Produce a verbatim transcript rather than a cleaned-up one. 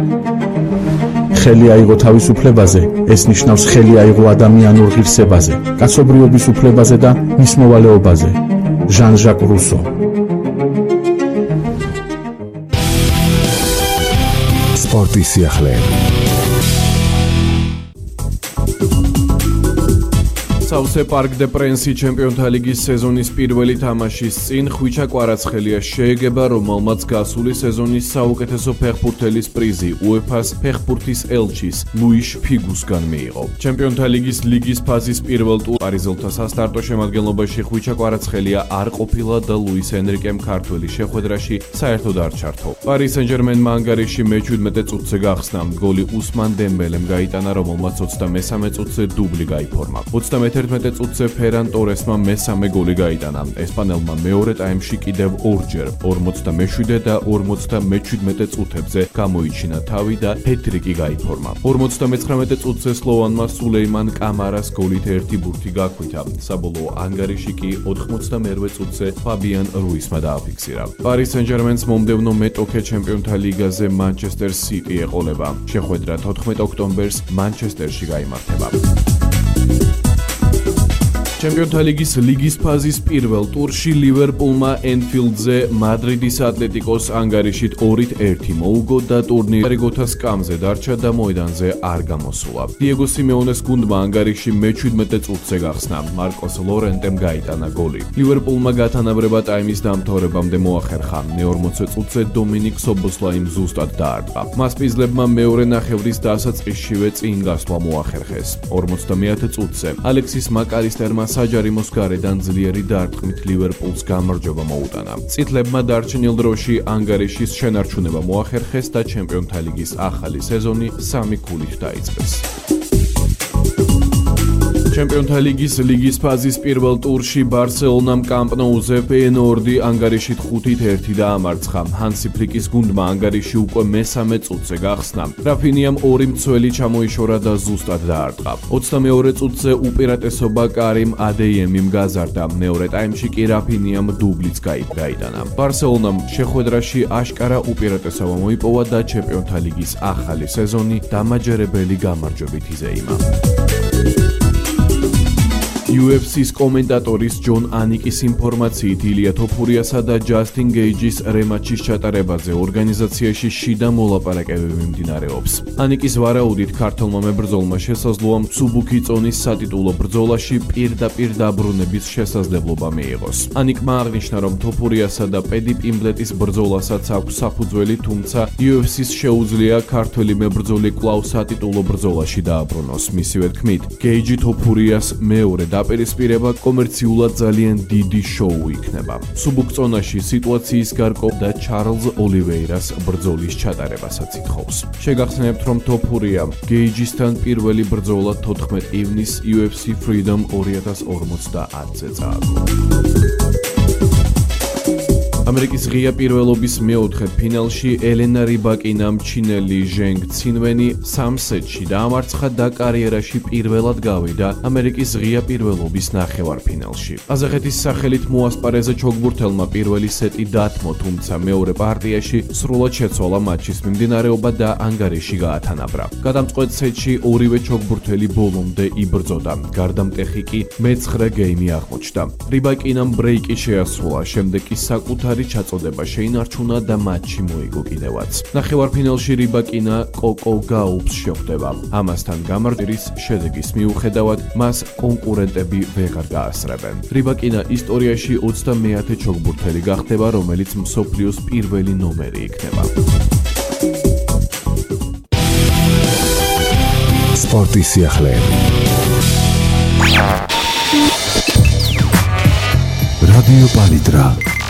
ხელი აიღო თავისუფლებაზე, ეს ნიშნავს ხელი აიღო ადამიანურ ღირსებაზე, კაცობრიობის უფლებაზე და მის მოვალეობაზე. ჟან-ჟაკ რუსო. სპორტის სიახლეები. Sauce Park de Prince ჩემპიონთა ლიგის სეზონის პირველი თამაშის წინ ხვიჩა კვარაცხელიას შეეგება, რომელმაც გასული სეზონის საუკეთესო ფეხბურთელის პრიზი უეფას ფეხბურთის ელჩის ლუიშ ფიგუსგან მიიღო. ჩემპიონთა ლიგის ლიგის ფაზის პირველ ტურ პარიზელთა სასტარტო შემადგენლობაში ხვიჩა კვარაცხელია არ ყოფილა და ლუის ენრიკემ ქართველი შეხვედრაში საერთოდ არ ჩართო. პარი სენ-ჟერმენმა ანგარიში მეჩვიდმეტე წუთზე გახსნა. გოლი უსმან დემბელემ გაიტანა, რომელმაც ოცდამესამე წუთზე დუბლი გაიფორმა. ოცდამეთერთმეტე წუთზე ფერან ტორესმა მესამე გოლი გაიტანა. ესპანელმა მეორე ტაიმში კიდევ ორჯერ ორმოცდამეშვიდე და ორმოცდამეჩვიდმეტე წუთებზე გამოიჩინა თავი და ჰეტ-ტრიკი გაიფორმა. ორმოცდამეცხრამეტე წუთზე სლოვანმა სულეიმან კამარას გოლით ერთი ბურთი გაქვითა. საბოლოო ანგარიში კი ოთხმოცდამეერვე წუთზე ფაბიან რუისმა დააფიქსირა. პარი სენ-ჟერმენს მომდევნო მეტოქე ჩემპიონთა ლიგაზე მანჩესტერ სიტი ეყოლება. შეხვედრა თოთხმეტ ოქტომბერს მანჩესტერში გაიმართება. ჩემპიონთა ლიგის ლიგის ფაზის პირველ ტურში ლივერპულმა ენფილდზე მადრიდის ატლეტიკოს ანგარიშით ორით ერთი მოუგო და ტურნირი გოთას კამზე დარჩა და მოედანზე არ გამოსულა. დიეგო სიმეონეს გუნდმა ანგარიში მეჩვიდმეტე წუთზე გახსნა. მარკოს ლორენტემ გაიტანა გოლი. ლივერპულმა გათანაბრება ტაიმის დამთავრებამდე მოახერხა. მეორმოცდე წუთზე დომინიკ სობოსლაიმ ზუსტად დაარტყა. მასპინძლებმა მეორე ნახევრის დასაწყისშივე წინ გასვლა მოახერხეს. ორმოცდამეათე წუთზე ალექსის მაკალისტერმა საჯარიმოს გარედან ძლიერი დარტყმით ლივერპულს გამარჯვება მოუტანა. წითლებმა დარჩენილ დროში ანგარიშის შენარჩუნება მოახერხეს და ჩემპიონთა ლიგის ახალი სეზონი სამი ქულით დაიწყეს. ჩემპიონთა ლიგის ლიგის ფაზის პირველ ტურში ბარსელონამ კამპ ნოუზე ფეიენორდი ანგარიშით ხუთით ერთი დაამარცხა. ჰანსი ფლიკის გუნდმა ანგარიში უკვე მესამე წუთზე გახსნა. რაფინიამ ორი მცველი ჩამოიშორა და ზუსტად დაარტყა. ოცდამეორე წუთზე უპირატესობა კარიმ ადეიემიმ გაზარდა. მეორე ტაიმში კი რაფინიამ დუბლიც გაიტანა. ბარსელონამ შეხვედრაში აშკარა უპირატესობა მოიპოვა და ჩემპიონთა ლიგის ახალი სეზონი დამაჯერებელი გამარჯვებით იზეიმა. იუ ეფ სის კომენტატორის ჯონ ანიკის ინფორმაციით ილია თოფურიასა და ჯასტინ გეიჯის რემატჩის ჩატარებაზე ორგანიზაციაში შიდა მოლაპარაკებები მიმდინარეობს. ანიკის ვარაუდით ქართველმა მებრძოლმა შესაძლოა მსუბუქი წონის სატიტულო ბრძოლაში პირდაპირ დაბრუნების შესაძლებლობა მიიღოს. ანიკმა აღნიშნა, რომ თოფურიასა და პედი პიმბლეტის ბრძოლასაც აქვს საფუძველი, თუმცა იუ ეფ სის შეუძლია ქართველი მებრძოლი კვლავ სატიტულო ბრძოლაში დააბრუნოს. მისივე თქმით, გეიჯი თოფურიას მეორე დაპირისპირება კომერციულად ძალიან დიდი შოუ იქნება. მსუბუქ წონაში სიტუაციის გარკვეულ და ჩარლზ ოლივეირას ბრძოლის ჩატარებასაც ითხოვს. შეგახსენებთ, რომ თოფურია გეიჯისთან პირველი ბრძოლა თოთხმეტ ივნისს იუ ეფ სი Freedom ორი ათას ორმოცდაათზე წააგო. ამერიკის ღია პირველობის მეოთხე ფინალში ელენა რიბაკინამ ჩინელი ჟენგ ცინვენი სამ სეტში დაამარცხა და კარიერაში პირველად გავიდა ამერიკის ღია პირველობის ნახევარფინალში. ყაზახეთის სახელით მოასპარეზე ჩოგბურთელმა პირველი სეტი დათმო, თუმცა მეორე პარტიაში სრულად შეცვალა მატჩის მიმდინარეობა და ანგარიში გაათანაბრა. გადამწყვეტ სეტში ორივე ჩოგბურთელი ბოლომდე იბრძოდა. გარდამტეხი კი მეცხრე გეიმი აღმოჩნდა. რიბაკინამ ბრეიკი შეასრულა, შემდეგ კი საკუთარი ჩაწოდება შეინარჩუნა და მატჩი მოიგო კიდევაც. ნახევარფინალში რიბაკინა კოკო გაუპს შეხვდება. ამასთან გამარჯვების შედეგის მიუხედავად მას კონკურენტები ვეღარ გაასწრებენ. რიბაკინა ისტორიაში ოცდამეათე ჩოგბურთელი გახდება, რომელიც მსოფლიოს პირველი ნომერი იქნება. სპორტის სიახლეები. რადიო პალიტრა